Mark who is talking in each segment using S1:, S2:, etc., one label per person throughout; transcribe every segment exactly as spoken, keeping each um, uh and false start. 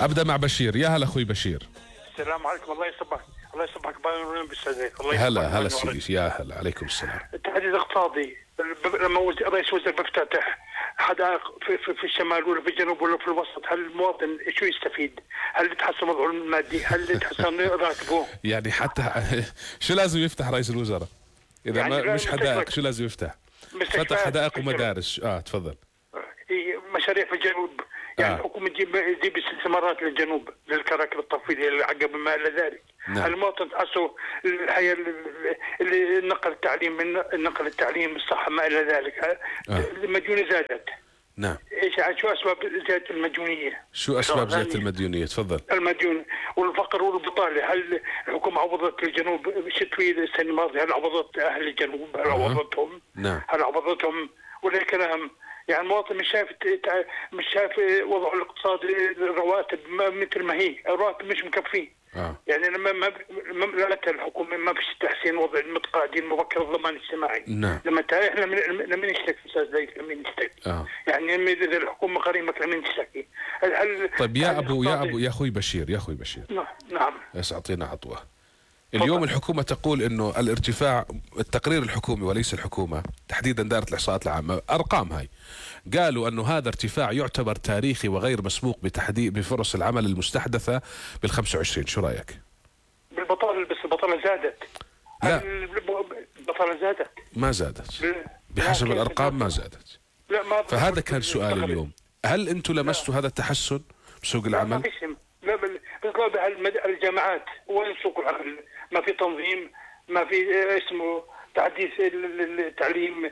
S1: ابدا مع بشير. يا هلا اخوي بشير.
S2: السلام عليكم. الله يصبحك. الله يصبحك باين بالسعادة.
S1: هلا هلا سيدي. يا هلا عليكم السلام.
S2: التحديد الاقتصادي لما رئيس وزراء بيفتتح حدائق في, في, في الشمال ولا في الجنوب ولا في الوسط، هل المواطن شو يستفيد؟ هل يتحسن وضعه المادي؟ هل يتحسن راتبه؟
S1: يعني حتى شو لازم يفتح رئيس الوزراء اذا يعني ما مش حدائق؟ شو لازم يفتح؟ فتح حدائق ومدارس. اه تفضل.
S2: مشاريع في الجنوب يعني
S1: آه.
S2: الحكومه تجيب تجيب استثمارات للجنوب للكراكب الترفيهيه للعقب ما الى ذلك.
S1: نعم.
S2: المواطن تحسوا الحياه اللي نقل التعليم من نقل التعليم الصحه ما الى ذلك.
S1: آه.
S2: المديونيه زادت.
S1: نعم.
S2: ايش شو اسباب زياده المديونيه؟
S1: شو اسباب زياده المديونيه؟ تفضل.
S2: المديون والفقر والبطاله. هل الحكومه عوضت الجنوب شتوي السنه الماضيه؟ هل عوضت اهل الجنوب؟ هل عوضتهم؟
S1: نعم.
S2: هل عوضتهم ولا كلام؟ يعني المواطن مش شايف مش شايف وضعه الاقتصادي، الرواتب مثل ما هي، الرواتب مش مكفيه.
S1: آه.
S2: يعني لما ما لما الحكومه ما فيش تحسين وضع المتقاعدين مبكر الضمان الاجتماعي.
S1: نعم.
S2: لما احنا لما نشتكي استاذ زيد لما نشتكي.
S1: آه.
S2: يعني اذا الحكومه غريمك لما نشتكي.
S1: طيب يا ابو يا ابو يا اخوي بشير يا اخوي بشير.
S2: نعم.
S1: بس اعطينا عطوه. اليوم الحكومة تقول انه الارتفاع، التقرير الحكومي وليس الحكومة تحديدا دائرة الاحصاءات العامة، ارقام هاي قالوا انه هذا ارتفاع يعتبر تاريخي وغير مسبوق بتحديد بفرص العمل المستحدثة بالخمسة وعشرين. شو رايك؟
S2: بالبطالة بس البطالة زادت.
S1: لا
S2: البطالة زادت.
S1: ما زادت بحسب الارقام ما زادت.
S2: لا ما
S1: فهذا كان سؤال اليوم، هل انتم لمستوا هذا التحسن بسوق العمل؟
S2: لا ما فيش. لا بيطلعوا الجامعات وين سوق العمل؟ ما في تنظيم، ما في اسمه تحديث التعليم،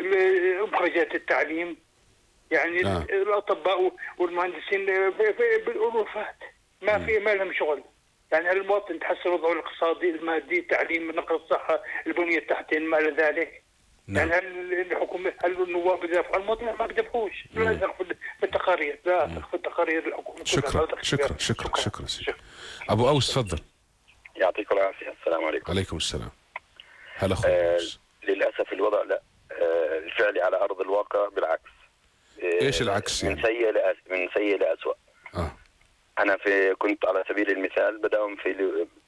S2: مخرجات التعليم. يعني آه. الاطباء والمهندسين بالالوفات ما في ما لهم شغل. يعني هل المواطن تحسن وضعه الاقتصادي المادي، التعليم، نقل الصحه، البنيه التحتيه ما الى ذلك؟ نعم. يعني هل الحكومه هل النواب بيدافعوا عن المواطن؟ ما بيدافعوش. لا يثق في التقارير، لا يثق في التقارير الحكومه.
S1: شكرا شكرا شكرا شكرا سيدي. ابو اوس تفضل.
S3: يعطيكم العافيه. السلام عليكم.
S1: عليكم السلام. هلا اخوي.
S3: آه للاسف الوضع لا آه الفعلي على ارض الواقع بالعكس. آه
S1: ايش العكس يعني؟
S3: من سيء لأس... من سيء لاسوء.
S1: اه
S3: انا في كنت على سبيل المثال بداوم في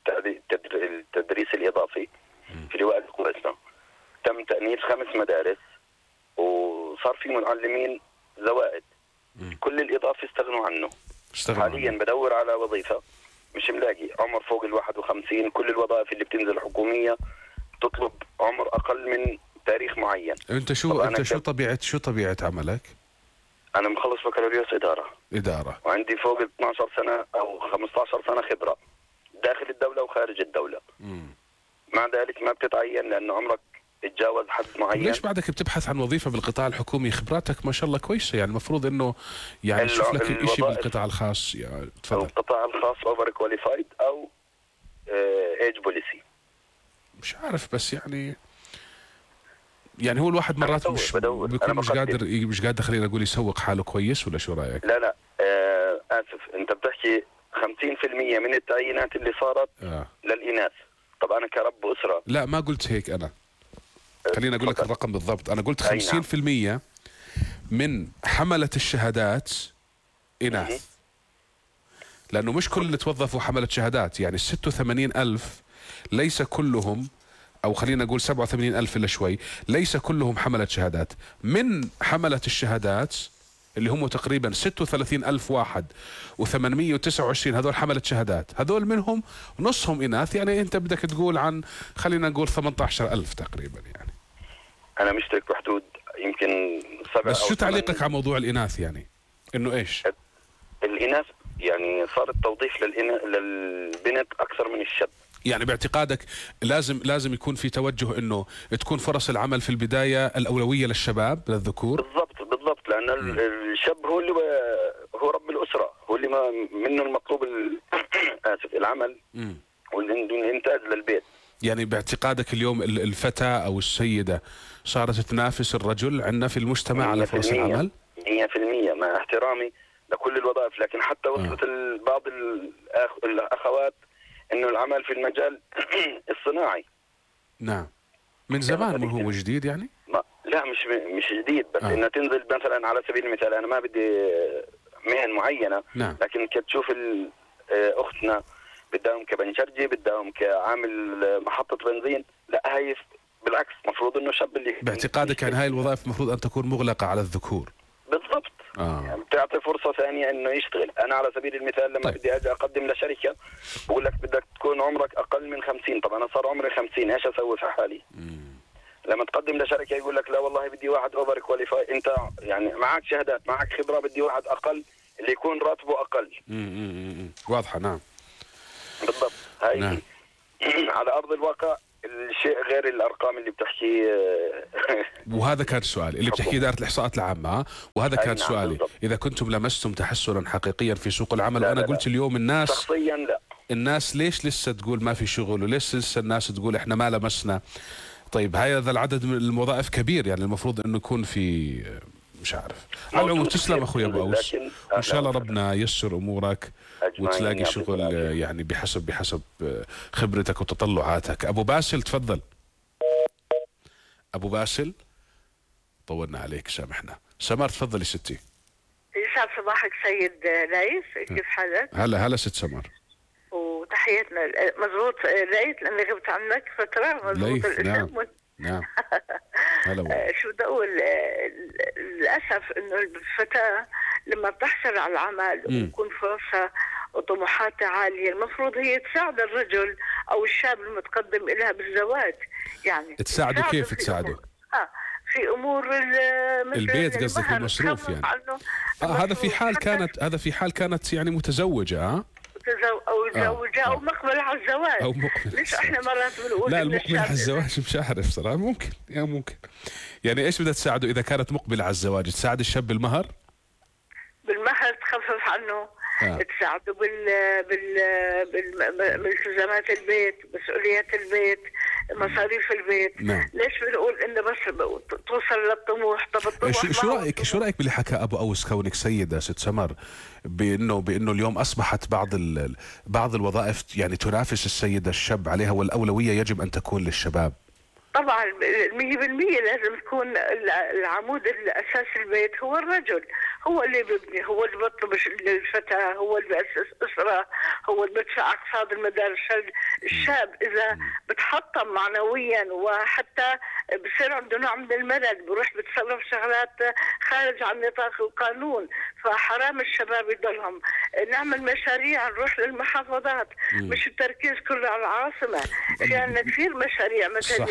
S3: التدريس الاضافي في لواء القويسنا. تم تأنيث خمس مدارس وصار في معلمين زوائد. م. كل الإضافة استغنوا عنه.
S1: استغنوا
S3: حاليا عنه. بدور على وظيفة مش ملاقي. عمر فوق الواحد وخمسين. كل الوظائف اللي بتنزل حكومية تطلب عمر أقل من تاريخ معين.
S1: أنت شو أنت شو طبيعة شو طبيعة عملك؟
S3: أنا مخلص بكالوريوس إدارة.
S1: إدارة.
S3: وعندي فوق اثني عشر سنة أو خمسة عشر سنة خبرة داخل الدولة وخارج الدولة. م. مع ذلك ما بتتعين لأنه عمرك تتجاوز حد معين.
S1: ليش بعدك بتبحث عن وظيفة بالقطاع الحكومي؟ خبراتك ما شاء الله كويسة، يعني المفروض انه يعني شوف لك شيء بالقطاع الخاص. يعني تفضل.
S3: القطاع الخاص اوفر كواليفايد او ايج بوليسي.
S1: مش عارف بس يعني يعني هو الواحد مرات مش
S3: بدور.
S1: بيكون مش قادر مش قادر خلينا نقول يسوق حاله كويس، ولا شو رايك؟
S3: لا لا آه اسف، انت بتحكي خمسين بالمئة من التعيينات اللي صارت
S1: آه.
S3: للإناث. طب انا كرب اسرة.
S1: لا ما قلت هيك، انا خليني اقول لك الرقم بالضبط. انا قلت خمسين بالمئة من حملة الشهادات إناث، لأنه مش كل اللي توظفوا حملة شهادات. يعني ستة وثمانين ألف ليس كلهم، أو خلينا نقول سبعة وثمانين ألف إلا شوي، ليس كلهم حملة شهادات. من حملة الشهادات اللي هم تقريبا ستة وثلاثين ألف واحد وثمانمئة وتسعة وعشرين هذول حملة شهادات، هذول منهم نصهم إناث. يعني أنت بدك تقول عن خلينا نقول ثمانية عشر ألف تقريبا. يعني
S3: أنا مشترك بحدود يمكن سبعة.
S1: بس شو تعليقك على موضوع الإناث؟ يعني إنه إيش؟
S3: الإناث يعني صار التوظيف للبنت أكثر من الشاب.
S1: يعني باعتقادك لازم لازم يكون في توجه إنه تكون فرص العمل في البداية الأولوية للشباب للذكور؟
S3: بالضبط بالضبط، لأن م. الشاب هو اللي هو رب الأسرة، هو اللي ما منه المطلوب آسف العمل والإنتاج للبيت.
S1: يعني باعتقادك اليوم الفتاة أو السيدة صارت تنافس الرجل عندنا في المجتمع على فرص العمل؟
S3: مئة بالمئة مع احترامي لكل الوظائف، لكن حتى وصلت آه. بعض الأخ... الأخوات إنه العمل في المجال الصناعي.
S1: نعم من زمان، مو هو جديد يعني؟
S3: ما لا مش مش جديد، بس آه. إنه تنزل مثلا على سبيل المثال، أنا ما بدي مهن معينه.
S1: نعم.
S3: لكن كتشوف اختنا بدهم كبنشرجي، بدهم كعامل محطه بنزين، لا هي بالعكس المفروض انه شاب اللي
S1: باعتقادك يعني هاي الوظائف المفروض ان تكون مغلقه على الذكور.
S3: بالضبط.
S1: آه.
S3: يعني بتعطي فرصه ثانيه انه يشتغل. انا على سبيل المثال لما
S1: طيب.
S3: بدي اجي اقدم لشركه بقول لك بدك تكون عمرك اقل من خمسين، طب انا صار عمري خمسين، ايش اسوي في حالي؟ مم. لما تقدم لشركه يقول لك لا والله بدي واحد اوفر كواليفاي، انت يعني معك شهادات معك خبره، بدي واحد اقل اللي يكون راتبه اقل.
S1: امم واضحه. نعم
S3: بالضبط. هاي
S1: نعم.
S3: على ارض الواقع الشيء غير الارقام اللي بتحكي.
S1: وهذا كان سؤالي اللي بتحكي اداره الاحصاءات العامه، وهذا كان
S3: نعم
S1: سؤالي
S3: بالضبط.
S1: اذا كنتم لمستم تحسنا حقيقيا في سوق العمل.
S3: لا
S1: وانا
S3: لا
S1: قلت
S3: لا.
S1: اليوم الناس
S3: شخصيا لا،
S1: الناس ليش لسه تقول ما في شغل، وليش لسه الناس تقول احنا ما لمسنا. طيب هذا العدد من الوظائف كبير، يعني المفروض انه يكون في مش عارف. على العموم تسلم اخوي ابو اوس، وان شاء الله ربنا ييسر امورك وتلاقي شغل يعني بحسب بحسب خبرتك وتطلعاتك. ابو باسل تفضل. ابو باسل طولنا عليك سامحنا. سمر تفضلي ستي.
S4: يسعد صباحك سيد ليث، كيف حالك؟
S1: هلا هلا ست سمر.
S4: وتحياتنا. مضبوط ليث لاني غبت عنك فتره. مضبوط
S1: الاسم. نعم نعم. هلا.
S4: شو بدي اقول، للاسف انه الفتاه لما بتحصل على العمل ويكون فرصها وطموحاتها عاليه، المفروض هي تساعد الرجل او الشاب المتقدم لها بالزواج. يعني
S1: تساعده كيف تساعده؟
S4: اه في امور
S1: البيت قصدك، المصروف يعني. اه هذا في حال كانت هذا في حال كانت يعني متزوجه. اه
S4: او متزوجه
S1: آه.
S4: او مقبله على الزواج.
S1: او مقبله.
S4: ليش احنا مرات بنقول
S1: لا المقبله على الزواج مش عارف صراحه. ممكن يعني ممكن يعني ايش بدها تساعده اذا كانت مقبله على الزواج؟ تساعد الشاب بالمهر؟
S4: بالمهر تخفف عنه. آه. تساعده بال بال بالتزامات البيت، مسؤوليات البيت، مصاريف البيت.
S1: نعم.
S4: ليش بنقول انه بس توصل للطموح؟ طب الطموح
S1: شو, شو رايك شو رايك باللي حكى ابو اوس كونك سيده ست سمر، بانه بانه اليوم اصبحت بعض ال بعض الوظائف يعني تنافس السيده الشاب عليها، والاولويه يجب ان تكون للشباب؟
S4: طبعا مية بالمية لازم تكون العمود الأساس البيت هو الرجل، هو اللي بيبني، هو اللي بيطلب الفتاة، هو اللي بيأسس أسرة، هو اللي بيدفع أقساط المدارس. الشاب إذا بتحطم معنويا وحتى بصير عنده نوع من الملل، بروح بتصرف شغلات خارج عن نطاق القانون، فحرام الشباب يضلهم. نعمل مشاريع، نروح للمحافظات، مش التركيز كله على العاصمة. في عندنا كثير مشاريع مثلا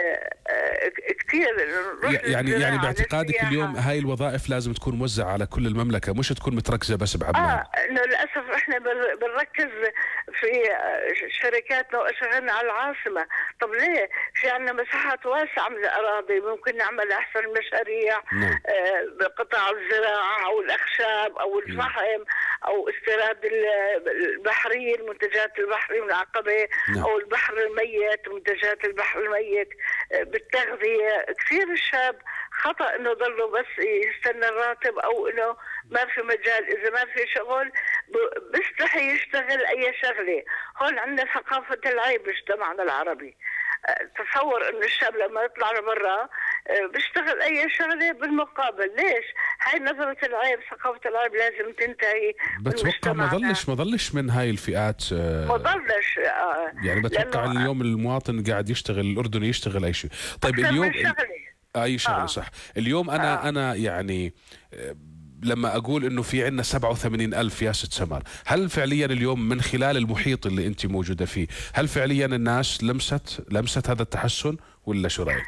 S4: كثير.
S1: يعني يعني باعتقادك اليوم هاي الوظائف لازم تكون موزعة على كل المملكة، مش تكون متركزة بس بعمان؟
S4: اه انه للاسف احنا بنركز في شركاتنا واشغالنا على العاصمة. طب ليه؟ في عندنا مساحات واسعة من الاراضي ممكن نعمل احسن مشاريع.
S1: نعم.
S4: آه بقطاع الزراعة او الاخشاب او الفحم او استيراد البحرية، المنتجات البحرية من العقبة. نعم. او البحر الميت، منتجات البحر الميت بالتغذية. كثير الشاب خطأ انه ضله بس يستنى الراتب او انه ما في مجال. اذا ما في شغل بيستحي يشتغل اي شغلة. هون عندنا ثقافة العيب بمجتمعنا العربي. تصور انه الشاب لما يطلع لبرا بيشتغل اي شغله بالمقابل. ليش؟ هاي نظره العيب، ثقافه العيب لازم تنتهي.
S1: بتوقع ما ضلش ما ضلش من هاي الفئات.
S4: ما ضلش آه
S1: يعني بتوقع اليوم المواطن قاعد يشتغل، الاردني يشتغل اي شيء. طيب اليوم اي شغله. آه. صح. اليوم انا آه. انا يعني لما اقول انه في عندنا سبعة وثمانين ألف يا ست سمر، هل فعليا اليوم من خلال المحيط اللي انت موجوده فيه، هل فعليا الناس لمست لمست هذا التحسن ولا شو رايك؟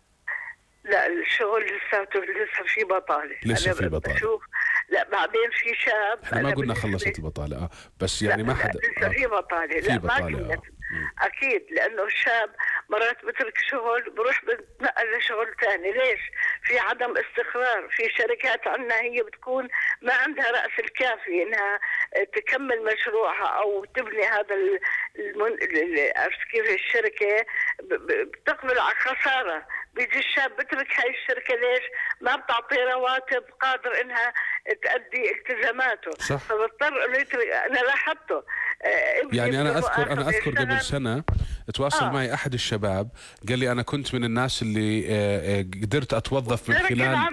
S4: لا الشغل لساته لسه في بطاله.
S1: لسه في بطاله.
S4: بشوف لا بعدين في شاب.
S1: احنا ما قلنا خلصت البطاله اه بس يعني ما حدا.
S4: لسه في بطاله.
S1: في
S4: لا
S1: بطاله
S4: ما آه. اكيد لانه الشاب مرات بترك شغل بروح بتنقل لشغل ثاني. ليش؟ في عدم استقرار. في شركات عندنا هي بتكون ما عندها راس الكافي انها تكمل مشروعها او تبني هذا المن... كيف الشركه بتقبل على خساره. بيجي الشاب بترك هاي الشركه. ليش؟ ما بتعطي رواتب قادر انها تؤدي التزاماته.
S1: صح.
S4: فبضطر انه يترك. انا لاحظته.
S1: يعني انا اذكر انا اذكر قبل سنه تواصل آه. معي احد الشباب قال لي انا كنت من الناس اللي قدرت اتوظف من خلال
S4: العمل.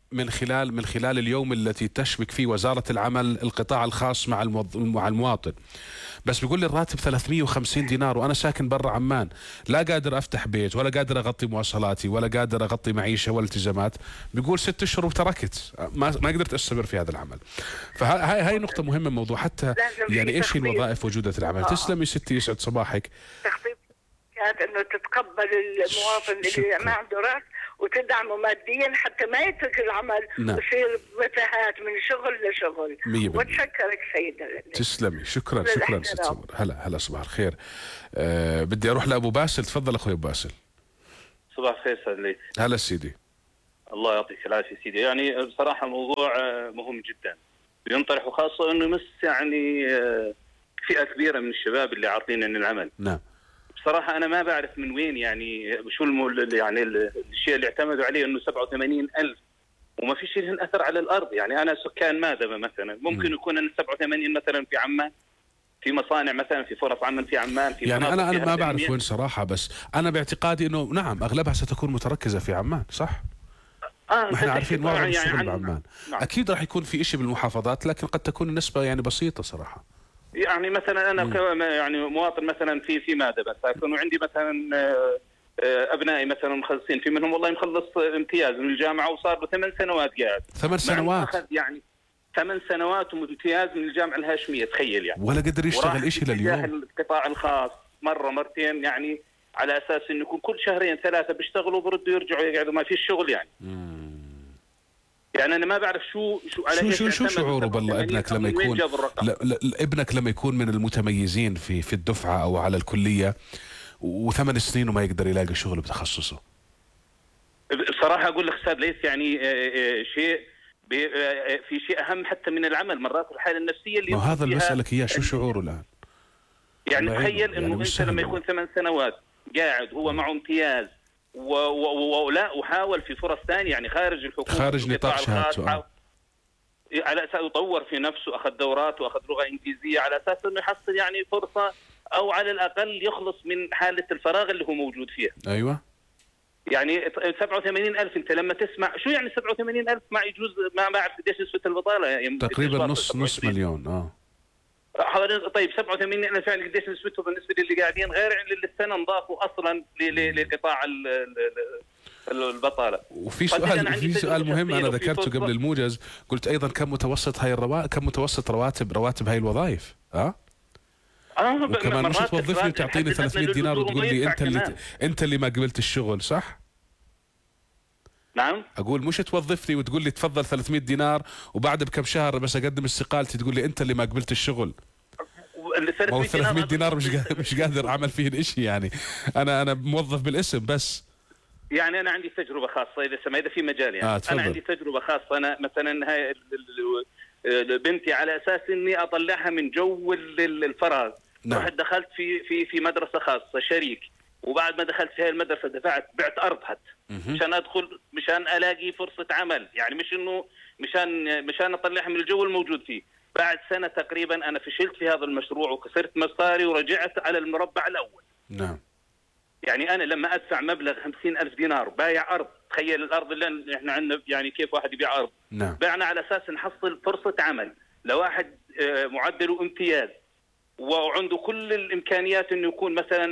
S1: من خلال من خلال اليوم التي تشبك فيه وزارة العمل القطاع الخاص مع مع المواطن. بس بيقول لي الراتب ثلاثمئة وخمسين دينار وأنا ساكن برا عمان، لا قادر أفتح بيت ولا قادر أغطي مواصلاتي ولا قادر أغطي معيشة ولا التزامات. بيقول ست أشهر وتركت، ما ما قدرت أستمر في هذا العمل. فهاي هاي نقطة مهمة موضوع حتى يعني إيش هي الوظائف وجودة العمل. آه. تسلمي ستي، يسعد صباحك.
S4: تخطيط كانت إنه تتقبل المواطن اللي ما عنده رأس وتدعمه ماديا حتى ما يترك العمل. نعم. ويصير متاهات من شغل لشغل. وتشكرك سيدة.
S1: تسلمي، شكرا شكرا ست سمر. هلا هلا صباح الخير. أه بدي اروح لابو باسل، تفضل اخوي ابو باسل.
S5: صباح الخير استاذ ليث.
S1: هلا سيدي.
S5: الله يعطيك العافيه سيدي. يعني بصراحه موضوع مهم جدا ينطرح، وخاصه انه يمس يعني فئه كبيره من الشباب اللي عاطلين عن العمل.
S1: نعم.
S5: بصراحة أنا ما بعرف من وين يعني شو المول يعني الشيء اللي اعتمدوا عليه إنه سبعة وثمانين ألف وما في شيء لهم أثر على الأرض. يعني أنا سكان مادبة مثلا ممكن م. يكون أن سبعة وثمانين مثلا في عمان، في مصانع مثلا، في فرص عمل في عمان، في
S1: يعني أنا أنا ما بعرف وين صراحة، بس أنا باعتقادي إنه نعم أغلبها ستكون متركزة في عمان، صح؟
S5: آه
S1: احنا عارفين معظم
S5: يعني
S1: الشغل بعمان. نعم. أكيد راح يكون في شيء بالمحافظات، لكن قد تكون النسبة يعني بسيطة صراحة.
S5: يعني مثلا انا م. يعني مواطن مثلا في في مادبه ساكن، وعندي مثلا ابنائي مثلا مخلصين، في منهم والله مخلص امتياز من الجامعه وصار له ثمان سنوات قاعد.
S1: ثمان سنوات
S5: يعني ثمان سنوات وامتياز من الجامعه الهاشميه، تخيل يعني.
S1: ولا قدر يشتغل شيء لليوم.
S5: القطاع الخاص مره مرتين يعني على اساس انه يكون كل شهرين ثلاثه بيشتغلوا وبردوا يرجعوا يقعدوا ما فيش شغل يعني. م. يعني انا ما بعرف شو شو على
S1: شو شو, شو شعوره بالله ابنك لما يكون ل... ل... ابنك لما يكون من المتميزين في في الدفعه او على الكليه وثمان سنين وما يقدر يلاقي شغل بتخصصه.
S5: بصراحه اقول لك استاذ ليث يعني شيء في شيء اهم حتى من العمل، مرات الحاله النفسيه اللي
S1: ما هذا اللي بسالك اياه، شو شعوره الان؟
S5: يعني تخيل انه يعني انت لما يكون ثمان سنوات قاعد هو معه امتياز ولا وحاول في فرص ثانيه يعني خارج الحكومه
S1: خارج نطاق شهادته
S5: على اساس يطور في نفسه، اخذ دورات واخذ لغه انجليزيه على اساس انه يحصل يعني فرصه او على الاقل يخلص من حاله الفراغ اللي هو موجود فيها.
S1: ايوه
S5: يعني سبعة وثمانين ألف انت لما تسمع شو يعني سبعة وثمانين ألف ما يجوز ما بعرف قديش نسبه البطاله يعني
S1: تقريبا نص نص مليون. اه
S5: حوالي طيب سبعة وثمانين ألف يعني قديش نسبته بالنسبه للي قاعدين، غير اللي السنه انضافوا اصلا لقطاع البطاله.
S1: وفي سؤال في سؤال مهم انا ذكرته قبل الموجز، قلت ايضا كم متوسط هاي الرواتب، كم متوسط رواتب رواتب هاي الوظائف؟ اه
S5: اه
S1: وكمان مش توظفني وتعطيني ثلاثمئة دينار وتقول لي انت اللي انت اللي ما قبلت الشغل، صح؟
S5: نعم
S1: اقول مش توظفني وتقول لي تفضل ثلاثمئة دينار وبعد بكم شهر بس اقدم استقالتي تقول لي انت اللي ما قبلت الشغل. ما ثلاثمئة دينار مش مش قادر اعمل فيه شيء يعني. انا انا موظف بالاسم بس.
S5: يعني انا عندي تجربه خاصه اذا سمع اذا في مجال يعني.
S1: آه
S5: انا عندي تجربه خاصه، انا مثلا هاي بنتي على اساس اني اطلعها من جو الفراغ. نعم. رحت دخلت في في في مدرسه خاصه شريك، وبعد ما دخلت في هاي المدرسه دفعت بعت ارض حتى مشان ادخل مشان الاقي فرصه عمل، يعني مش انه مشان مشان اطلعها من الجو الموجود فيه. بعد سنه تقريبا انا فشلت في هذا المشروع وخسرت مصاري ورجعت على المربع الاول.
S1: نعم.
S5: يعني انا لما ادفع مبلغ خمسين ألف دينار بايع ارض، تخيل الارض اللي احنا عندنا يعني كيف واحد يبيع ارض.
S1: نعم.
S5: بعنا على اساس نحصل فرصه عمل لواحد معدله امتياز وعنده كل الامكانيات انه يكون مثلا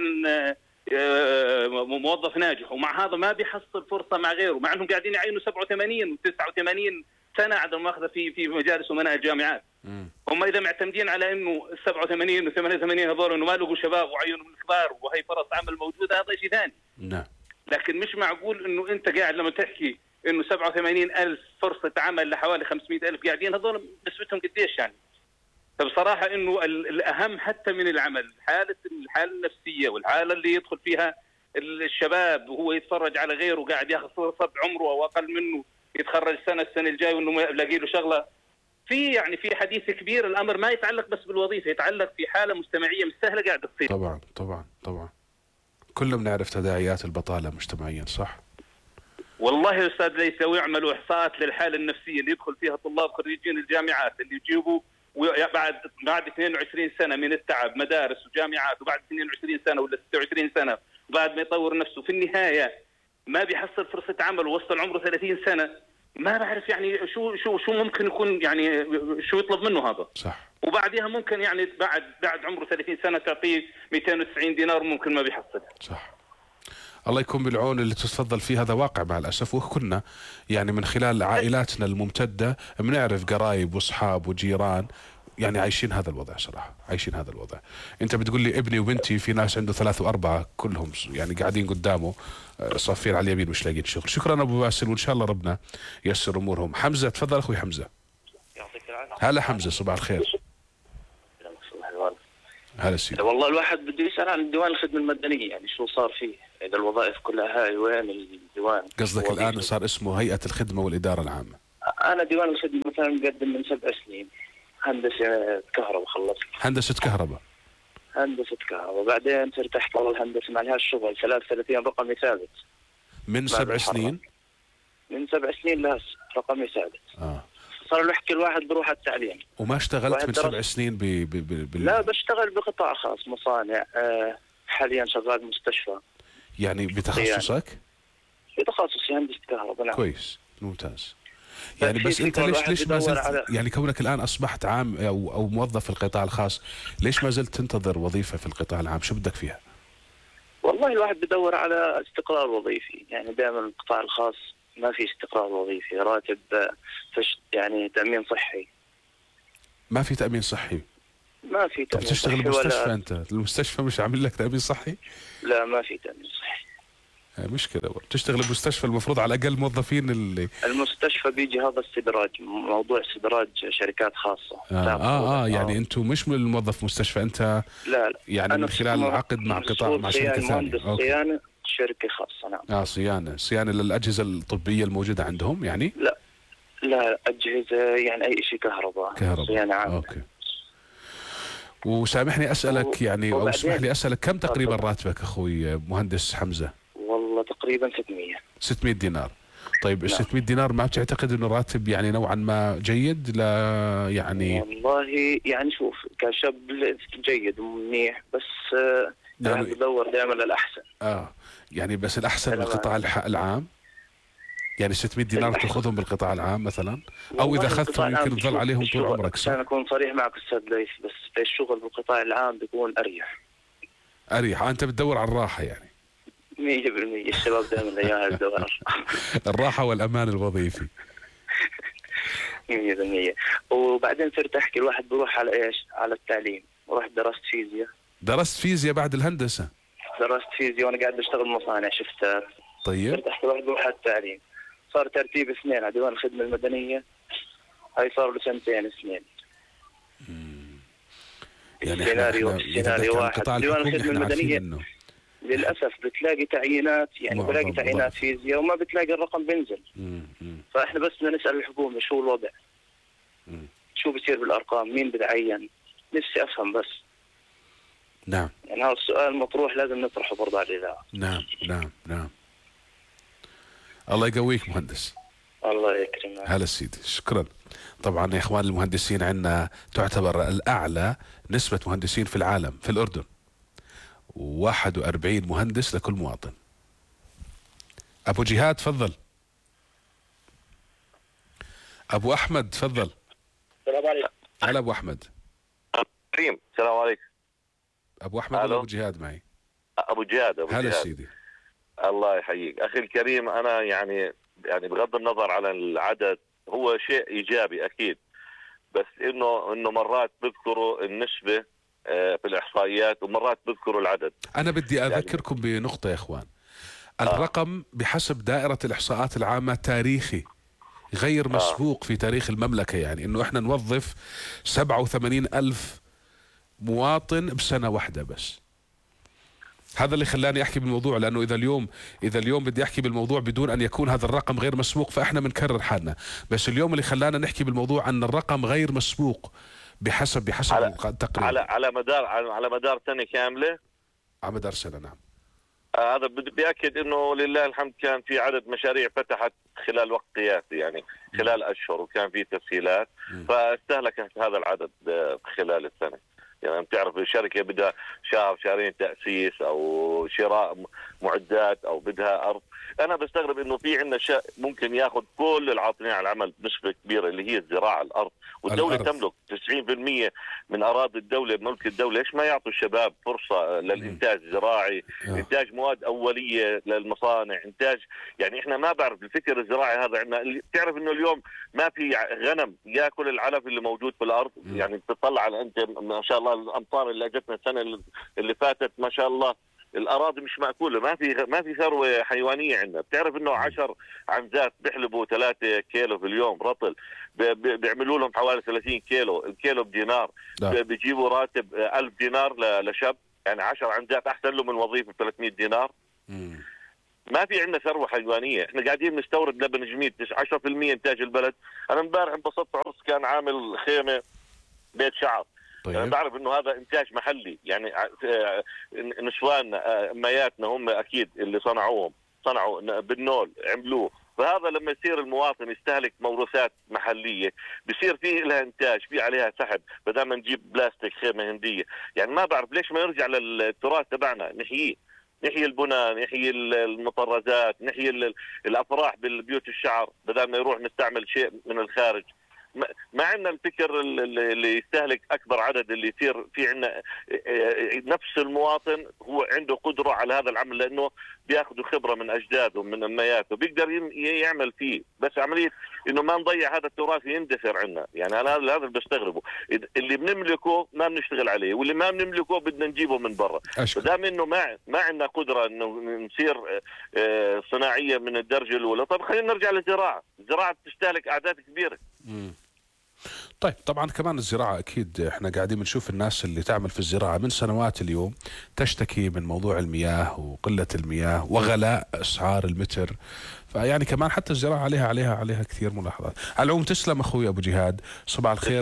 S5: موظف ناجح، ومع هذا ما بيحصل فرصه مع غيره، مع انهم قاعدين يعينوا سبعة وثمانين وتسعة وثمانين سنه عدم ماخذه في في مجالس ومناهج الجامعات. هم اذا معتمدين على انه ال سبعة وثمانين و ثمانية وثمانين هذول انه ما لقوا شباب وعينوا من الكبار وهي فرص عمل موجوده، هذا شيء ثاني.
S1: نعم.
S5: لكن مش معقول انه انت قاعد لما تحكي انه سبعة وثمانين ألف فرصه عمل لحوالي خمسمئة ألف قاعدين، هذول نسبتهم قديش يعني؟ فبصراحه انه الاهم حتى من العمل حاله الحاله النفسيه والحاله اللي يدخل فيها الشباب وهو يتفرج على غيره قاعد ياخذ فرصه بعمره او اقل منه يتخرج سنه السنه الجاي وانه يلاقي له شغله. في يعني في حديث كبير، الامر ما يتعلق بس بالوظيفه، يتعلق في حاله مجتمعيه مش سهله قاعده تصير.
S1: طبعا طبعا طبعا. كلنا بنعرف تداعيات البطاله مجتمعيا، صح؟
S5: والله يا استاذ ليث لو يعملوا احصاءات للحاله النفسيه اللي يدخل فيها طلاب خريجين الجامعات اللي يجيبوا بعد بعد اثنين وعشرين سنه من التعب مدارس وجامعات، وبعد اثنين وعشرين سنه ولا ستة وعشرين سنه وبعد ما يطور نفسه في النهايه ما بيحصل فرصه عمل ووصل عمره ثلاثين سنه، ما بعرف يعني شو شو شو ممكن يكون يعني شو يطلب منه هذا.
S1: صح.
S5: وبعدها ممكن يعني بعد بعد عمره ثلاثين سنة تعطيه مئتين وتسعين دينار ممكن ما بيحصل.
S1: صح. الله يكون بالعون. اللي تتفضل فيه هذا واقع مع الأسف، وكنا يعني من خلال عائلاتنا الممتدة بنعرف قرايب واصحاب وجيران يعني عايشين هذا الوضع صراحة، عايشين هذا الوضع. انت بتقول لي ابني وبنتي في ناس عنده ثلاث واربعة كلهم يعني قاعدين قدامه صافين على اليمين مش لاقيين شغل. شكرا ابو باسل، وان شاء الله ربنا ييسر امورهم. حمزة تفضل اخوي حمزة.
S6: يعطيك العافية.
S1: هلا حمزة، صباح الخير. هلا سيدي.
S6: والله الواحد بده يسأل عن ديوان الخدمة المدنية، يعني شو صار فيه؟ إذا الوظائف كلها هاي وين الديوان؟
S1: قصدك الآن صار اسمه هيئة الخدمة والإدارة العامة؟
S6: أنا ديوان الخدمة مثلا مقدم من سبع سنين هندسة كهرباء، خلصت
S1: هندسة كهرباء.
S6: هندسة كهرباء، بعدين صرت أحضر الهندسة مع الشغل ثلاثة وثلاثين رقمي ثابت.
S1: من سبع سنين؟
S6: من سبع سنين لهسه رقمي ثابت.
S1: آه.
S6: صار الوحكي الواحد بروح على التعليم.
S1: وما اشتغلت من سبع سنين ب ب ب بال...
S6: لا بشتغل بقطاع خاص، مصانع. آه حاليا شغال مستشفى.
S1: يعني بتخصصك؟
S6: بتخصصي هندسة كهرباء. نعم.
S1: كويس، ممتاز. يعني بس انت ليش ليش ما زلت على... يعني كونك الان اصبحت عام او او موظف في القطاع الخاص، ليش ما زلت تنتظر وظيفه في القطاع العام؟ شو بدك فيها؟
S6: والله الواحد بدور على استقرار وظيفي، يعني دائما القطاع الخاص ما في استقرار وظيفي، راتب فش يعني تأمين صحي.
S1: ما في تأمين صحي؟
S6: ما في تأمين
S1: صحي.
S6: تشتغل
S1: بمستشفى
S6: ولا...
S1: انت؟ المستشفى مش عامل لك تأمين صحي؟
S6: لا ما في تأمين صحي.
S1: مشكلة. تشتغل بمستشفى المفروض على الأقل موظفين اللي
S6: المستشفى بيجي هذا استدراج، موضوع استدراج شركات خاصة.
S1: آه آه, آه يعني أنتم مش من الموظف مستشفى، أنت
S6: لا لا
S1: يعني من خلال العقد مع قطاع مع شركة ثانية.
S6: صيانة شركة خاصة. نعم.
S1: آه صيانة صيانة للأجهزة الطبية الموجودة عندهم يعني؟
S6: لا لا أجهزة يعني أي شيء كهرباء.
S1: كهرباء.
S6: صيانة عامة.
S1: أوكي. وسامحني أسألك يعني أو اسمح لي أسألك كم تقريبا راتبك أخوي مهندس حمزة؟
S6: والله تقريبا ستمية.
S1: ستمية دينار. طيب ال ستمية دينار ما بتعتقد انه راتب يعني نوعا ما جيد؟ لا يعني
S6: والله يعني شوف كشاب جيد ومنيح، بس يعني بدور دائما للاحسن.
S1: اه يعني بس الاحسن بالقطاع العام، يعني ستمية دينار تاخذهم بالقطاع العام مثلا، او اذا اخذتهم يمكن تظل عليهم طول عمرك.
S6: عشان اكون صريح معك استاذ ليث، بس الشغل بالقطاع العام بيكون اريح.
S1: اريح. انت بتدور على الراحه يعني؟
S6: مية بالمية. الشباب دائما اياها الدور
S1: الراحة والأمان الوظيفي.
S6: مية بالمية. وبعدين صرت أحكي الواحد بروح على إيش؟ على التعليم. رحت درست فيزياء.
S1: درست فيزياء بعد الهندسة؟
S6: درست فيزياء وأنا قاعد بشتغل مصانع شفتات.
S1: طيب.
S6: صرت أحكي الواحد بروح على التعليم. صار ترتيب اثنين على ديوان الخدمة المدنية. هاي صار له سنتين اثنين.
S1: يعني
S6: سيناريو سيناريو واحد. ديوان الخدمة المدنية
S1: إنه
S6: للأسف بتلاقي تعيينات، يعني بلاقي تعيينات فيزياء وما بتلاقي الرقم بينزل. فإحنا بس بدنا نسأل الحكومة شو الوضع؟ مم. شو بصير بالأرقام؟ مين بتعين؟ نفسي أفهم بس.
S1: نعم.
S6: يعني هذا السؤال مطروح لازم نطرحه برضه على الإذاعة.
S1: نعم نعم نعم. الله يقويك مهندس.
S6: الله يكرمك.
S1: هلا سيدي، شكرا. طبعا يا إخوان المهندسين عندنا تعتبر الأعلى نسبة مهندسين في العالم في الأردن. واحد وأربعين مهندس لكل مواطن. أبو جهاد تفضل. أبو أحمد تفضل.
S7: السلام عليكم.
S1: هلا أبو أحمد.
S7: كريم السلام عليكم.
S1: أبو أحمد ولا أبو جهاد معي؟
S7: أبو جهاد. أبو
S1: هلا
S7: جهاد.
S1: سيدي.
S7: الله يحييك أخي الكريم. أنا يعني يعني بغض النظر على العدد هو شيء إيجابي أكيد، بس إنه إنه مرات بذكروا النسبة في الإحصائيات ومرات بذكروا العدد.
S1: أنا بدي أذكركم يعني بنقطة يا إخوان. الرقم بحسب دائرة الإحصاءات العامة تاريخي غير مسبوق في تاريخ المملكة، يعني إنه إحنا نوظف سبعة وثمانين ألف مواطن بسنة واحدة بس. هذا اللي خلاني أحكي بالموضوع، لأنه إذا اليوم إذا اليوم بدي أحكي بالموضوع بدون أن يكون هذا الرقم غير مسبوق فإحنا بنكرر حالنا. بس اليوم اللي خلانا نحكي بالموضوع أن الرقم غير مسبوق بحسب بحسب
S7: على
S1: التقرير.
S7: على على مدار على مدار سنة كاملة.
S1: على مدار سنة نعم.
S7: آه هذا بيأكد إنه لله الحمد كان في عدد مشاريع فتحت خلال وقت قياسي، يعني خلال أشهر، وكان في تسهيلات فاستهلكت هذا العدد خلال السنة. يعني بتعرف الشركة بدها شهر شهرين تأسيس أو شراء معدات أو بدها أرض، انا بستغرب انه في عندنا شيء ممكن ياخذ كل العاطلين عن العمل بنسبه كبيره اللي هي الزراعه، الارض، والدوله الأرض. تملك تسعين بالمئة من اراضي الدوله، ملك الدوله. ليش ما يعطوا الشباب فرصه للانتاج الزراعي، انتاج مواد اوليه للمصانع، انتاج يعني احنا ما بعرف الفكر الزراعي هذا عندنا. بتعرف انه اليوم ما في غنم ياكل العلف اللي موجود في الارض. م. يعني بتطلع على انت ما شاء الله الامطار اللي اجتنا السنه اللي فاتت ما شاء الله الاراضي مش ماكوله، ما في ما في ثروه حيوانيه عندنا. بتعرف انه عشر عنزات بيحلبوا ثلاثة كيلو في اليوم رطل، بيعملوا لهم حوالي ثلاثين كيلو، الكيلو بدينار، بيجيبوا راتب ألف دينار لشاب، يعني عشر عنزات احسن له من وظيفه ب ثلاثمئة دينار. مم. ما في عندنا ثروه حيوانيه، احنا قاعدين نستورد لبن جميد عشرة بالمئة انتاج البلد. انا امبارح انبسطت عرس كان عامل خيمه بيت شعر. طيب. أنا بعرف إنه هذا إنتاج محلي، يعني نسواننا أمياتنا هم أكيد اللي صنعوهم، صنعوا بالنول عملوه. فهذا لما يصير المواطن يستهلك موروثات محلية بيصير فيه لها إنتاج، فيه عليها سحب، بدل ما نجيب بلاستيك خيمة هندية. يعني ما بعرف ليش ما يرجع للتراث تبعنا، نحييه، نحيي البنى، نحيي المطرزات، نحيي الأفراح بالبيوت الشعر، بدل ما يروح نستعمل شيء من الخارج. ما عندنا الفكر اللي يستهلك اكبر عدد، اللي يصير في عندنا نفس المواطن هو عنده قدره على هذا العمل، لانه بياخذوا خبره من اجداده من امياته بيقدر يعمل فيه. بس عمليه انه ما نضيع هذا التراث يندثر عندنا. يعني انا هذا اللي بستغربه، اللي بنملكه ما بنشتغل عليه، واللي ما بنملكه بدنا نجيبه من برا. دام انه ما ما عندنا قدره انه نصير صناعيه من الدرجه الاولى، طب خلينا نرجع للزراعه. الزراعه بتستهلك اعداد كبيره. مم.
S1: طيب طبعا كمان الزراعة أكيد احنا قاعدين بنشوف الناس اللي تعمل في الزراعة من سنوات اليوم تشتكي من موضوع المياه وقلة المياه وغلاء أسعار المتر. فيعني كمان حتى الزراعة عليها عليها عليها كثير ملاحظات. على العموم تسلم أخوي أبو جهاد، صباح الخير.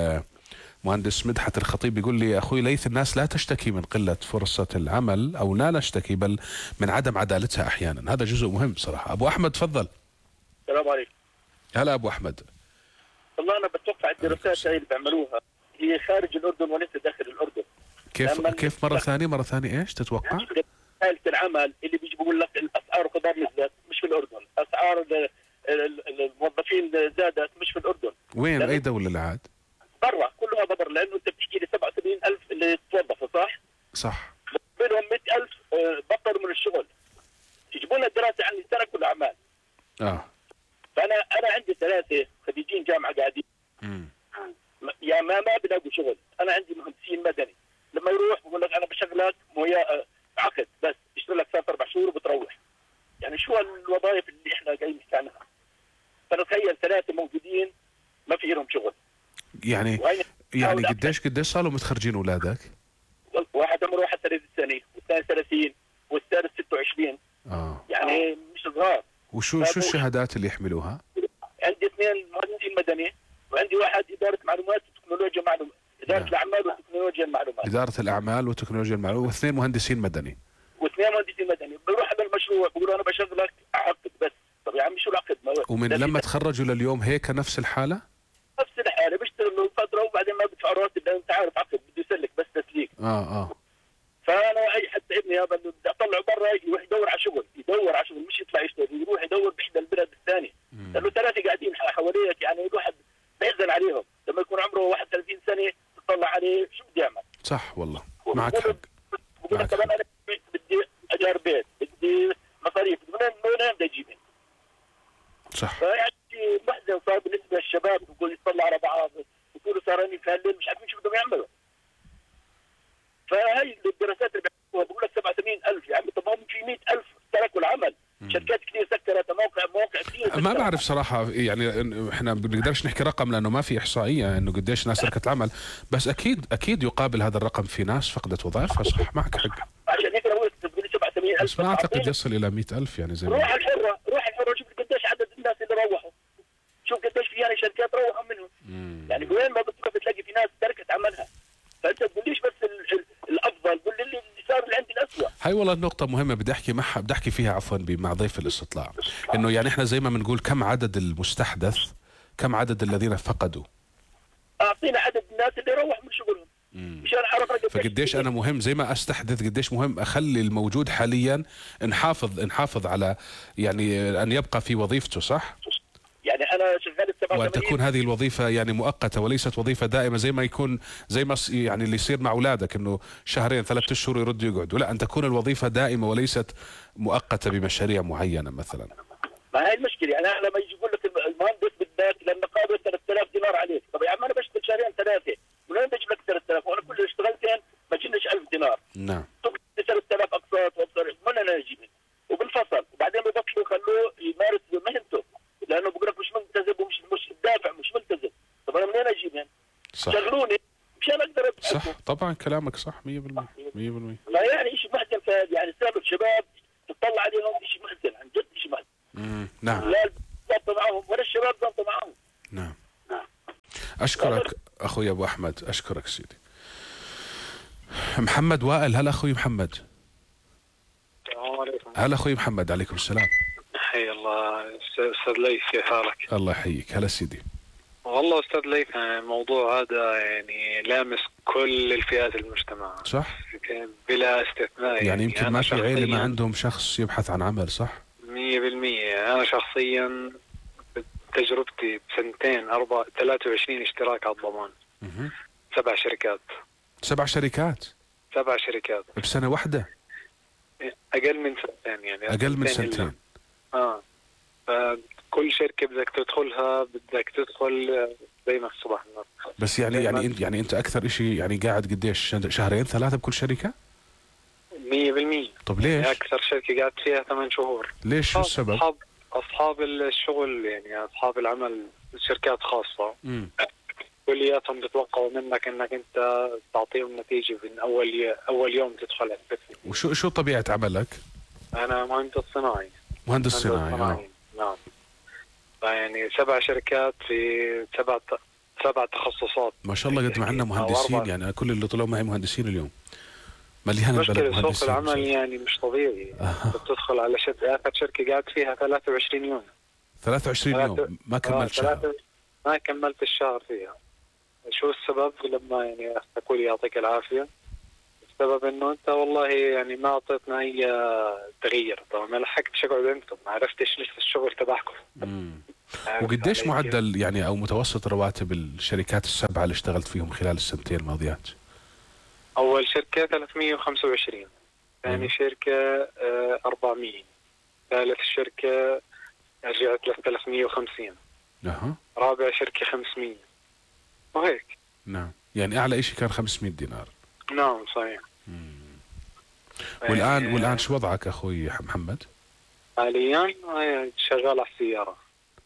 S1: مهندس مدحت الخطيب بيقول لي أخوي ليث الناس لا تشتكي من قلة فرصة العمل أو لا نشتكي، بل من عدم عدالتها أحيانا. هذا جزء مهم صراحة. أبو أحمد تفضل.
S8: السلام عليكم.
S1: هلا أبو أحمد.
S8: والله أنا بتوقع الدراسات هاي اللي بيعملوها هي خارج الأردن وليس داخل الأردن.
S1: كيف كيف مرة ثانية مرة ثانية إيش تتوقع؟
S8: حالة العمل اللي بيجي بيقول لك الأسعار الخضار نزلت مش في الأردن، أسعار الموظفين زادت مش في الأردن.
S1: وين أي دولة اللي عاد؟
S8: برا، كلها برا، لأنه أنت بتحكي لي سبعة وسبعين ألف اللي توظفوا صح؟
S1: صح.
S8: منهم مئة ألف بطلوا من الشغل. يجيبوا لنا الدراسة عن تركوا الأعمال.
S1: آه.
S8: فانا انا عندي ثلاثه خريجين جامعه قاعدين يا ما ما بلاقوا شغل. انا عندي مهندسين مدني، لما يروح بقول لك انا بشغلك مويا عقد بس اشتغل لك ثلاث اربع شهور وبتروح. يعني شو الوظائف اللي احنا جايين نحكي عنها؟ فنتخيل ثلاثه موجودين ما في لهم شغل.
S1: يعني يعني قديش قديش صاروا متخرجين اولادك؟
S8: واحد عمره واحد وثلاثين سنه، والثاني ثلاثين، والثالث ستة وعشرين.
S1: اه
S8: يعني مش صغار.
S1: وشو شو الشهادات اللي يحملوها؟
S8: عندي اثنين مهندسين مدني، وعندي واحد اداره معلومات وتكنولوجيا معلومات، اداره نعم. الاعمال وتكنولوجيا المعلومات. اداره
S1: الاعمال وتكنولوجيا المعلومات، واثنين مهندسين مدني.
S8: واثنين مهندسين مدني، بروح على المشروع بقول انا بشغلك عقد بس. طب يا عمي شو العقد؟
S1: ومن لما تخرجوا لليوم هيك نفس الحاله؟
S8: نفس الحاله، بيشتغلوا فتره وبعدين ما بدفع راتب، لان انت عارف عقد بده يسلك بس تسليك.
S1: اه اه
S8: فانا اي حتى ابني هذا بدي اطلعه برا يروح يدور على شغل، يدور على شغل مش يطلع يشتغل، يروح يدور بإحدى البلد الثانيه. لانه ثلاثه قاعدين حواليك، يعني الواحد بيحزن عليهم لما يكون عمره واحد وثلاثين سنه تطلع عليه شو بدي اعمل؟
S1: صح والله معك حق.
S8: بقول لك كمان انا بدي اجار بيت، بدي مصاريف، من وين بدي اجيبهم؟
S1: صح.
S8: فيعني محزن صار بالنسبه للشباب، بقول يطلع على بعض بيقولوا سهرانين في هالليل مش عارفين شو بدهم يعملوا. فهي الدراسات اللي بيعملوها بقول لك سبعة وثمانين ألف، يعني طب هم في مئة ألف تركوا العمل. شركات كثير سكرت، مواقع مواقع كثير.
S1: ما بعرف صراحه، يعني احنا بنقدرش نحكي رقم لانه ما في احصائيه انه قديش ناس تركت العمل، بس اكيد اكيد يقابل هذا الرقم في ناس فقدت وظائفها. صح معك حق.
S8: عشان هيك لو تقول لي سبعة وثمانين ألف
S1: بس ما اعتقد يصل الى مئة ألف يعني زي ما
S8: روح الحره، روح الحره شوف قديش عدد الناس اللي روحوا، شوف قديش في يعني شركات روحوا منهم. مم. يعني وين ما بتروح بتلاقي في ناس تركت عملها. فانت تقوليش بس الافضل، قول لي اللي صار اللي عندي الاسوء.
S1: هاي والله نقطة مهمة بدي احكي معها، بدي احكي فيها عفوا مع ضيف الاستطلاع، انه يعني احنا زي ما بنقول كم عدد المستحدث، كم عدد الذين فقدوا.
S8: اعطينا عدد الناس اللي روح من شغلهم مشان اعرف رقم.
S1: فقديش انا مهم زي ما استحدث، قديش مهم اخلي الموجود حاليا نحافظ نحافظ على يعني ان يبقى في وظيفته، صح؟
S8: يعني انا شغال سبعة
S1: وان
S8: وثمانين
S1: تكون هذه الوظيفه يعني مؤقته وليست وظيفه دائمه، زي ما يكون زي ما يعني اللي يصير مع اولادك انه شهرين ثلاث اشهر يردوا يقعدوا، لا ان تكون الوظيفه دائمه وليست مؤقته بمشاريع معينه مثلا.
S8: ما هي المشكله، يعني انا لما يجي يقول لك المهندس بدك لما قابل ثلاثة آلاف دينار عليك، طب يا عم انا بشتغل شهرين ثلاثه، من وين بجيب لك ثلاثة آلاف؟ وانا كل اشتغلتين ما جيناش ألف دينار.
S1: نعم.
S8: ثلاثة آلاف اقساط وابصر من انا اجيب وبالفصل، وبعدين ببطلوا خلوه يمارس مهنته لانه بقول لك مش ملتزم ومش مش دافع مش ملتزم، طب انا منين اجيب يعني؟
S1: صح.
S8: شغلوني مشان اقدر
S1: صح طبعا كلامك صح مية بالمية مية بالمية.
S8: لا يعني شيء محزن، يعني سبب شباب تطلع عليهم شيء محزن، عن جد شيء محزن.
S1: امم نعم.
S8: لا ضبط معهم ولا الشباب ضبط معهم.
S1: نعم. نعم. اشكرك اخوي ابو احمد، اشكرك سيدي. محمد وائل، هلا اخوي محمد.
S9: السلام عليكم.
S1: هلا اخوي محمد. عليكم السلام.
S9: حي الله استاذ ليث، كيف حالك؟
S1: الله يحييك. هلا سيدي.
S9: والله استاذ ليث الموضوع هذا يعني لامس كل الفئات المجتمع،
S1: صح؟
S9: بلا استثناء.
S1: يعني, يعني يمكن ما في عيلة ما عندهم شخص يبحث عن عمل، صح؟
S9: مية بالمية. أنا شخصيا تجربتي بسنتين أربع ثلاثة وعشرين اشتراك على الضمان.
S1: مه.
S9: سبع شركات.
S1: سبع شركات؟
S9: سبع شركات
S1: بسنة واحدة؟
S9: أقل من سنتين يعني.
S1: أقل من سنتين.
S9: آه فكل شركة بدك تدخلها بدك تدخل زي ما الصبح النار.
S1: بس يعني يعني انت يعني انت اكثر شيء يعني قاعد قديش شهرين ثلاثة بكل شركة؟
S9: مية بالمية.
S1: طب ليش؟
S9: اكثر شركة قعدت فيها ثمان شهور.
S1: ليش؟ شو السبب؟
S9: اصحاب اصحاب الشغل يعني اصحاب العمل شركات خاصة.
S1: امم
S9: كلياتهم بتوقعوا منك انك انت تعطيهم نتيجة من اول اول يوم تدخل السكن.
S1: وشو شو طبيعة عملك؟
S9: انا مهندس صناعي.
S1: مهندس صناعي.
S9: صناعي. نعم. يعني سبع شركات في سبع سبع تخصصات.
S1: ما شاء الله قد ما عندنا مهندسين، يعني كل اللي طلعوا معي مهندسين اليوم. مليان البلد مهندسين.
S9: سوق العمل يعني مش طبيعي.
S1: آه.
S9: بتدخل على شركة، آخر شركة قاعد فيها ثلاثة وعشرين يوم.
S1: ثلاثة وعشرين يوم ما كملت
S9: آه
S1: شهر.
S9: ما كملت الشهر فيها. شو السبب؟ لما يعني أقول يعطيك العافية، السبب إنه أنت والله يعني ما أعطيتنا أي تغيير. طبعا ما لحقتش أقعد عندكم، ما عرفتش لسه الشغل تبعكم.
S1: وقديش معدل يعني أو متوسط رواتب الشركات السبعة اللي اشتغلت فيهم خلال السنتين الماضيات؟
S9: أول شركة ثلاثمية وخمسة وعشرين، ثاني شركة أربعمية، ثالث شركة رجعت ل ثلاثمية وخمسين،
S1: أها،
S9: رابع شركة خمسمية، وهيك.
S1: نعم، يعني أعلى إشي كان خمسمية دينار.
S9: نعم صحيح.
S1: مم. والآن يعني والآن شو وضعك أخوي محمد؟
S9: حاليا شغال على السيارة.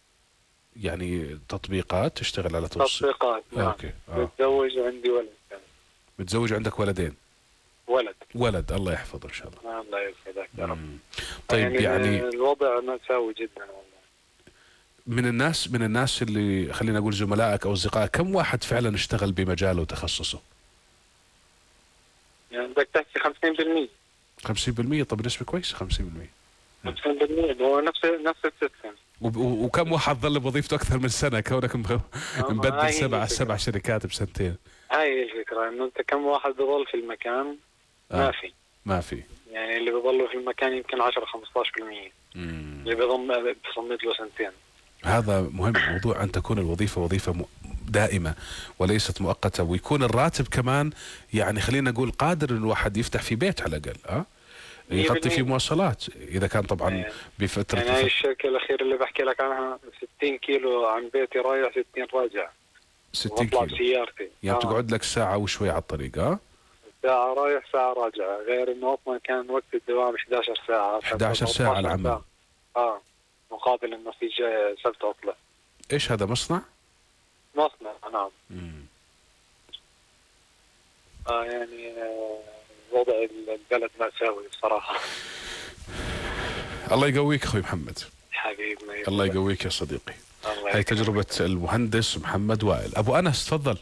S1: يعني تطبيقات تشتغل على توصيل؟
S9: تطبيقات نعم.
S1: أوكي. آه.
S9: متزوج وعندي ولد.
S1: متزوج وعندك ولدين؟
S9: ولد.
S1: ولد، الله يحفظه إن شاء الله.
S9: الله يسعدك يا رب.
S1: طيب يعني, يعني
S9: الوضع مأساوي جدا والله.
S1: من الناس من الناس اللي خلينا نقول زملائك أو أصدقائك، كم واحد فعلا اشتغل بمجاله وتخصصه؟
S9: يعني بدك تحكي خمسين بالمية.
S1: خمسين بالمية؟ طب نسبة كويسة خمسين بالمية.
S9: خمسين بالمية هو نفس نفس السيستم.
S1: وكم واحد ظل بوظيفته أكثر من سنة كونك مبدل سبع سبع شركات بسنتين؟
S9: هاي الفكرة، إنه أنت كم واحد بضل في المكان؟
S1: آه.
S9: ما في
S1: ما في
S9: يعني اللي بيضلوا في المكان يمكن عشرة خمسطعش بالمية اللي بيضم بصمد له سنتين.
S1: هذا مهم، موضوع أن تكون الوظيفة وظيفة دائمة وليست مؤقتة، ويكون الراتب كمان يعني خلينا نقول قادر الواحد يفتح في بيت على الأقل، أه يغطي في مواصلات إذا كان طبعا يعني بفترة.
S9: يعني هاي الشركة الأخيرة اللي بحكي لك عنها ستين كيلو عن بيتي رايح ستين راجع.
S1: ستين كيلو
S9: بسيارتي
S1: يعني
S9: آه.
S1: تقعد لك ساعة وشوي على الطريق. اه
S9: ساعة رايح ساعة راجع، غير إنه أصلا كان وقت الدوام إحدى عشرة ساعة.
S1: إحدى عشرة ساعة العمل.
S9: آه مقابل إنه في سبت عطلة.
S1: إيش هذا مصنع؟
S9: مصنع نعم.
S1: مم.
S9: آه يعني آه وضع البلد مأساوي بصراحة.
S1: الله يقويك أخوي محمد
S9: حبيبنا.
S1: الله يقويك يا صديقي. هاي تجربة المهندس محمد وائل. أبو أنس تفضل.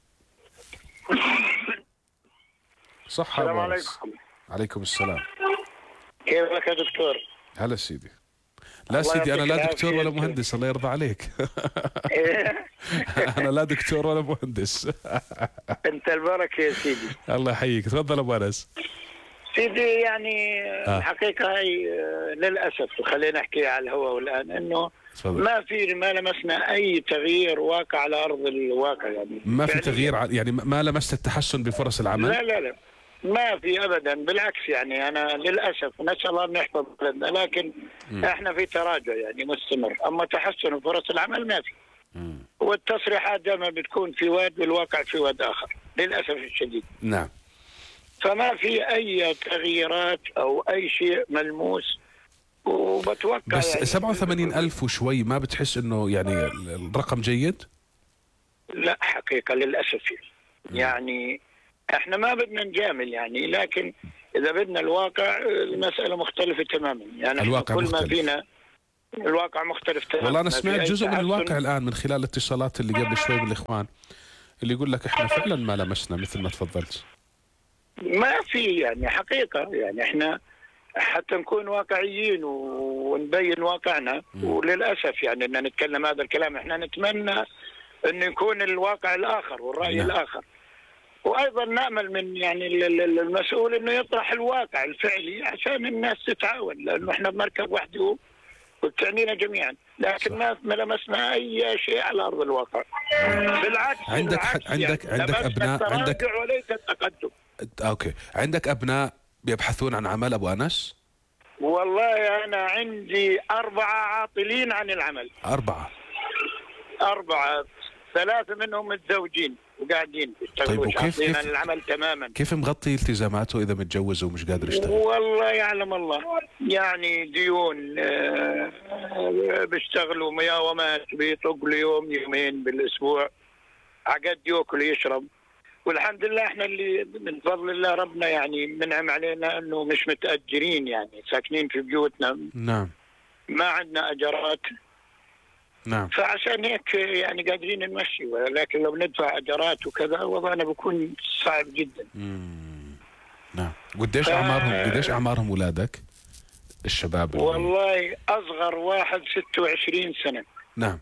S1: صح.
S10: السلام عليكم.
S1: عليكم السلام.
S10: كيفك يا دكتور؟
S1: هلا سيدي. لا سيدي أنا لا دكتور ولا مهندس، الله يرضى عليك. انا لا دكتور ولا مهندس.
S11: انت البركه يا سيدي.
S1: الله يحييك، تفضل ابو انس.
S11: سيدي يعني آه. الحقيقه هي للاسف، خلينا نحكي على الهواء والان، انه صدق. ما في ما لمسنا اي تغيير واقع على ارض الواقع، يعني
S1: ما في تغيير، يعني ما لمست التحسن بفرص العمل.
S11: لا لا لا ما في ابدا، بالعكس يعني انا للاسف نسال الله ان يحفظ بلدنا، لكن م. احنا في تراجع يعني مستمر، اما تحسن فرص العمل ما في. م. والتصريحات دائما بتكون في واد والواقع في واد اخر للاسف الشديد.
S1: نعم.
S11: فما في اي تغييرات او اي شيء ملموس، وبتوقع
S1: بس
S11: يعني
S1: سبعة وثمانين ألف وشوي، ما بتحس انه يعني الرقم جيد؟
S11: لا حقيقة للأسف يعني احنا ما بدنا نجامل يعني، لكن اذا بدنا الواقع المسألة مختلفة تماما، يعني
S1: الواقع
S11: كل
S1: مختلف.
S11: ما فينا الواقع مختلف تماما.
S1: والله انا سمعت جزء من الواقع الان من خلال الاتصالات اللي قبل شوي بالاخوان، اللي يقول لك احنا فعلا ما لمسنا مثل ما تفضلت.
S11: ما في يعني حقيقة، يعني احنا حتى نكون واقعيين ونبين واقعنا، م. وللأسف يعني أن نتكلم هذا الكلام، احنا نتمنى أن يكون الواقع الآخر والرأي نعم. الآخر، وأيضا نأمل من يعني المسؤول أنه يطرح الواقع الفعلي عشان الناس تتعاون، لأنه احنا بمركب وحده وبتعنينا جميعا، لكن ما ما لمسنا أي شيء على أرض الواقع. بالعكس
S1: عندك
S11: بالعكس
S1: عندك
S11: يعني
S1: عندك أبناء، عندك
S11: وليس التقدم.
S1: أوكي، عندك أبناء بيبحثون عن عمل أبو أنس؟
S11: والله أنا عندي أربعة عاطلين عن العمل.
S1: أربعة
S11: أربعة ثلاثة منهم متزوجين وقاعدين يشتغلون.
S1: طيب وكيف كيف
S11: عن العمل تماما.
S1: كيف مغطي التزاماته إذا متجوز ومش قادر يشتغل؟
S11: والله يعلم الله، يعني ديون بيشتغلوا مياومات، بيطق له يوم يومين بالأسبوع، عقد يأكل يشرب، والحمد لله احنا اللي من فضل الله ربنا يعني منعم علينا انه مش متأجرين، يعني ساكنين في بيوتنا.
S1: نعم.
S11: ما عندنا اجارات.
S1: نعم.
S11: فعشان هيك يعني قادرين نمشي، ولكن لو ندفع اجارات وكذا وضعنا بيكون صعب جدا.
S1: امم نعم. قديش ف... اعمارهم قديش اعمارهم اولادك؟ الشباب.
S11: والله اصغر واحد ستة وعشرين سنة.
S1: نعم.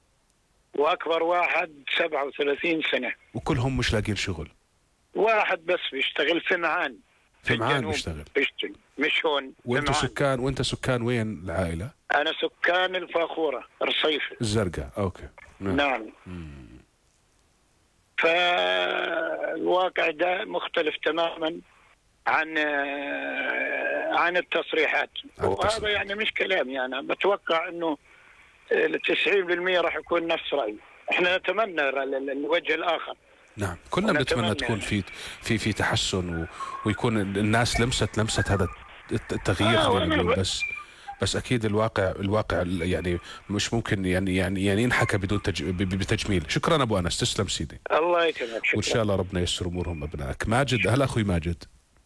S11: واكبر واحد سبعة وثلاثين سنة.
S1: وكلهم مش لاقين شغل؟
S11: واحد بس بيشتغل في معان.
S1: في معان بيشتغل؟
S11: بيشتغل مش هون.
S1: وانتوا سكان وانت سكان وين العائلة؟
S11: انا سكان الفاخورة رصيف
S1: الزرقاء. اوكي.
S11: نعم, نعم. فالواقع ده مختلف تماما عن عن التصريحات، وهذا يعني مش كلام، يعني بتوقع انه التسعين بالمئة راح يكون نفس رأيي. احنا نتمنى الوجه الآخر.
S1: نعم كلنا بنتمنى تكون في في في تحسن، و... ويكون الناس لمست لمست هذا التغيير. آه نقول بس بس اكيد الواقع الواقع يعني مش ممكن يعني يعني يعني ينحكى بدون تج... بتجميل. شكرا ابو انس، تسلم سيدي.
S11: الله يكرمك.
S1: وان شاء الله ربنا ييسر امورهم ابنائك. ماجد، هلا اخوي ماجد.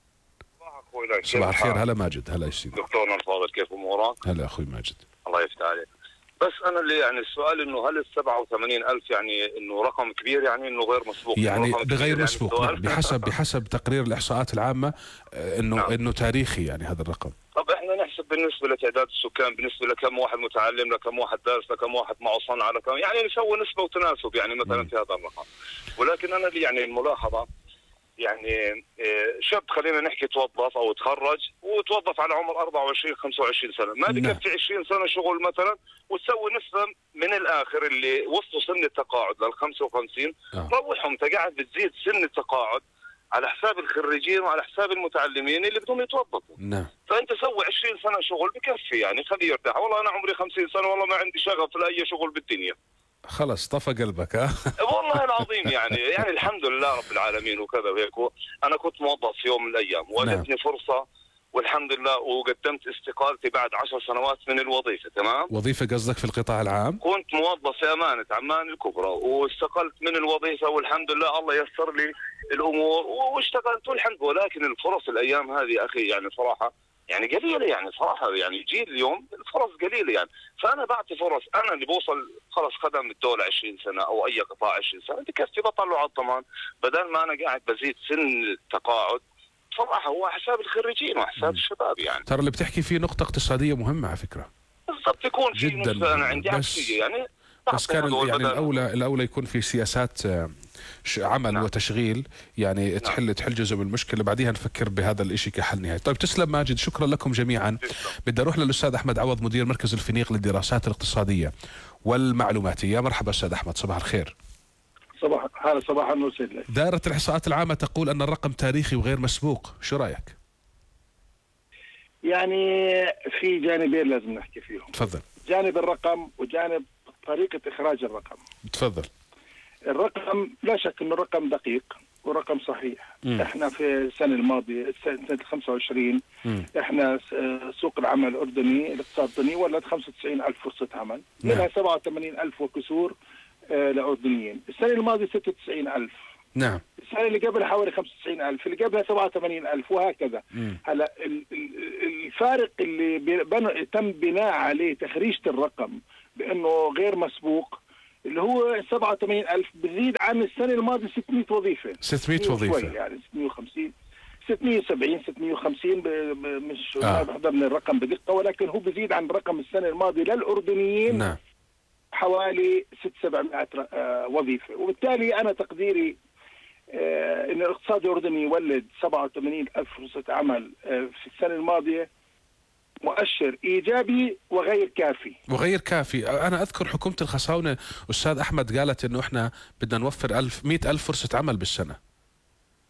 S1: صباح الخير. هلا ماجد. هلا يا سيدي.
S12: دكتورنا الفاضل كيف امورك؟
S1: هلا اخوي ماجد.
S12: الله يفتح عليك. بس انا اللي يعني السؤال انه هل ال سبعة وثمانين ألف يعني انه رقم كبير، يعني انه غير مسبوق؟
S1: يعني بغير مسبوق يعني بحسب بحسب تقرير الاحصاءات العامه انه نعم. انه تاريخي يعني هذا الرقم.
S12: طب احنا نحسب بالنسبه لتعداد السكان، بالنسبه لكم واحد متعلم، لكم واحد دارس، لكم واحد معه صنعه، لكم يعني نسوي نسبه وتناسب يعني مثلا م. في هذا الرقم. ولكن انا اللي يعني الملاحظه يعني شاب خلينا نحكي توظف او تخرج وتوظف على عمر أربعة وعشرين خمسة وعشرين سنه، ما بكفي عشرين سنه شغل مثلا وتسوي نسبه من الاخر اللي وصلوا سن التقاعد لل خمسة وخمسين، آه. روحهم انت قاعد بتزيد سن التقاعد على حساب الخريجين وعلى حساب المتعلمين اللي بدهم يتوظفوا.
S1: نعم.
S12: فانت سوي عشرين سنه شغل بكفي، يعني خليه يرتاح. والله انا عمري خمسين سنه والله ما عندي شغف لاي شغل بالدنيا.
S1: خلص طفى قلبك. ها
S12: والله العظيم يعني يعني الحمد لله رب العالمين وكذا وهيك. انا كنت موظف في يوم من الايام وجدتني نعم. فرصه والحمد لله، وقدمت استقالتي بعد عشر سنوات من الوظيفه. تمام.
S1: وظيفه قصدك في القطاع العام؟
S12: كنت موظف في امانه عمان الكبرى واستقلت من الوظيفه والحمد لله الله يسر لي الامور واشتغلت والحمد. ولكن الفرص الايام هذه اخي يعني صراحه يعني قليله، يعني صراحه يعني جيل اليوم الفرص قليله يعني. فانا بعطي فرص، انا اللي بوصل خلص خدم الدوله عشرين سنه او اي قطاع عشرين سنه بكفي بطلعه على الضمان، بدل ما انا قاعد بزيد سن التقاعد. صراحه هو حساب الخريجين وحساب الشباب يعني.
S1: ترى اللي بتحكي فيه نقطه اقتصاديه مهمه على فكره.
S12: بالضبط، يكون في نقطه انا عندي عكسيه يعني.
S1: بس كان يعني الاولى الاولى يكون في سياسات عمل نعم. وتشغيل يعني نعم. تحل تحل جزء من المشكله، بعديها نفكر بهذا الشيء كحل نهائي. طيب تسلم ماجد، شكرا لكم جميعا. بدي اروح للاستاذ احمد عوض مدير مركز الفينيق للدراسات الاقتصاديه والمعلوماتيه. مرحبا استاذ احمد، صباح الخير.
S13: صباح هلا صباح النور سيدنا.
S1: دائره الاحصاءات العامه تقول ان الرقم تاريخي وغير مسبوق، شو رايك؟
S13: يعني في جانبين لازم نحكي فيهم.
S1: تفضل.
S13: جانب الرقم وجانب طريقه اخراج الرقم.
S1: تفضل.
S13: الرقم لا شك انه رقم دقيق ورقم صحيح. م. احنا في السنه الماضيه سنه خمسة وعشرين م. احنا سوق العمل الاردني الاقتصاد الاردني ولد خمسة وتسعين ألف فرصه عمل، منها سبعة وثمانين ألف وكسور آه لاردنيين. السنه الماضيه ستة وتسعين ألف.
S1: نعم.
S13: السنه اللي قبلها حوالي خمسة وتسعين ألف، اللي قبلها سبعة وثمانين ألف وهكذا. م. هلا الفارق اللي بن... تم بناء عليه تخريجه الرقم بانه غير مسبوق اللي هو سبعة وثمانين ألف بزيد عن السنة الماضية ستمئة وظيفة.
S1: ستمئة وظيفة
S13: يعني ستمئة وخمسين ستمئة وسبعين ستمئة وخمسين مش ما بحضر من الرقم بدقة، ولكن هو بزيد عن رقم السنة الماضية للأردنيين
S1: نعم.
S13: حوالي ستة سبعمائة وظيفة. وبالتالي أنا تقديري أن الاقتصاد الأردني يولد سبعة وثمانين ألف فرصة عمل في السنة الماضية مؤشر ايجابي وغير كافي.
S1: وغير كافي. انا اذكر حكومه الخصاونه استاذ احمد قالت انه احنا بدنا نوفر ألف مئة ألف فرصه عمل بالسنه.